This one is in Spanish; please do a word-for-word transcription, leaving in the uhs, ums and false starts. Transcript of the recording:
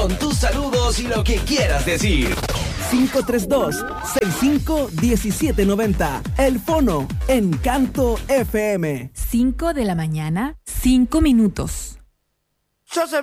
Con tus saludos y lo que quieras decir. cinco tres dos, seis cinco uno siete nueve cero. El Fono, Encanto F M. cinco de la mañana, cinco minutos.